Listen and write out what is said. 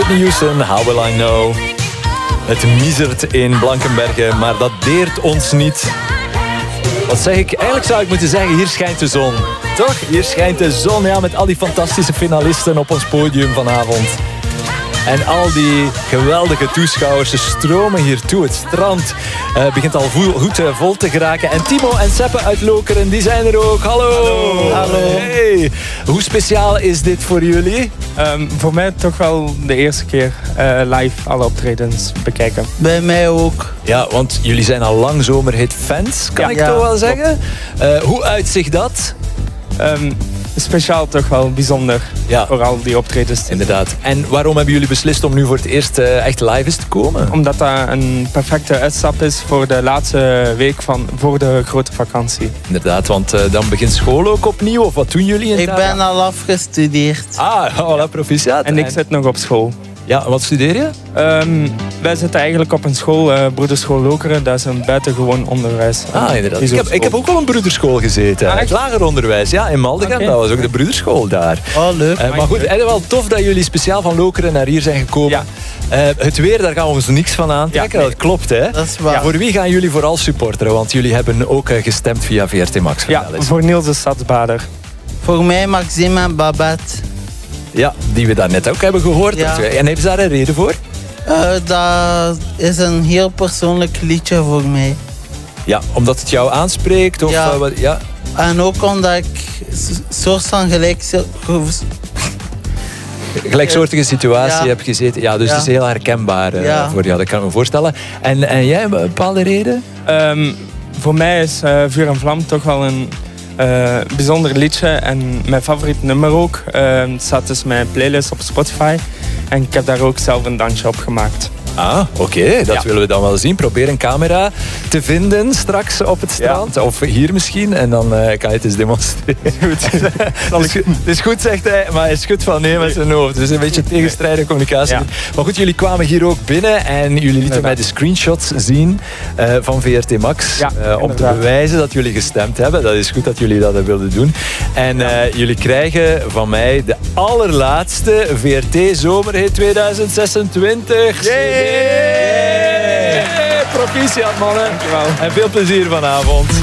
Whitney Houston, How Will I Know. Het miezert in Blankenberge, maar dat deert ons niet. Wat zeg ik? Eigenlijk zou ik moeten zeggen, hier schijnt de zon. Toch? Hier schijnt de zon, ja, met al die fantastische finalisten op ons podium vanavond. En al die geweldige toeschouwers, ze stromen hier toe. Het strand begint al goed vol te geraken. En Timo en Seppe uit Lokeren, die zijn er ook. Hallo. Hallo. Hey. Hoe speciaal is dit voor jullie? Voor mij toch wel de eerste keer live alle optredens bekijken. Bij mij ook. Ja, want jullie zijn al lang Zomerhit fans, kan ik toch wel zeggen. Hoe uitzicht dat? Speciaal toch wel bijzonder. Ja. Vooral die optredens. Inderdaad. En waarom hebben jullie beslist om nu voor het eerst echt live eens te komen? Omdat dat een perfecte uitstap is voor de laatste week voor de grote vakantie. Inderdaad, want dan begint school ook opnieuw. Of wat doen jullie in het Ik ben al afgestudeerd. Ah, voilà, proficiat. En ik zit nog op school. Ja, wat studeer je? Wij zitten eigenlijk op een school, Broederschool Lokeren. Dat is een buitengewoon onderwijs. Ah, inderdaad. Ik heb ook al een broederschool gezeten. Het lager onderwijs, ja, in Maldegem. Okay. Dat was ook de broederschool daar. Oh, leuk. Maar goed, het is wel tof dat jullie speciaal van Lokeren naar hier zijn gekomen. Ja. Het weer, daar gaan we ons niks van aantrekken. Ja, nee. Dat klopt, hè? Dat is waar. Ja, voor wie gaan jullie vooral supporteren? Want jullie hebben ook gestemd via VRT Max. Ja, voor Niels de Stadsbader. Voor mij Maxime en Babette. Ja, die we daarnet ook hebben gehoord. Ja. En heeft ze daar een reden voor? Dat is een heel persoonlijk liedje voor mij. Ja, omdat het jou aanspreekt? Of, ja. Ja. En ook omdat ik soort van gelijksoortige situatie heb gezeten. Ja, dus het is heel herkenbaar voor jou, dat kan ik me voorstellen. En jij, een bepaalde reden? Voor mij is Vuur en Vlam toch wel een bijzonder liedje en mijn favoriet nummer ook. Het staat dus mijn playlist op Spotify en ik heb daar ook zelf een dansje op gemaakt. Ah, oké. Dat willen we dan wel zien. Probeer een camera te vinden straks op het strand. Ja. Of hier misschien. En dan kan je het eens demonstreren. Het is goed, zegt hij. Maar hij schudt van nee met zijn hoofd. Dus een beetje tegenstrijdige communicatie. Ja. Maar goed, jullie kwamen hier ook binnen. En jullie lieten mij de screenshots zien van VRT Max. Ja, om te bewijzen dat jullie gestemd hebben. Dat is goed dat jullie dat wilden doen. En jullie krijgen van mij de allerlaatste VRT Zomerhit 2026. Yay! Proficiat, mannen. Dankjewel. En veel plezier vanavond.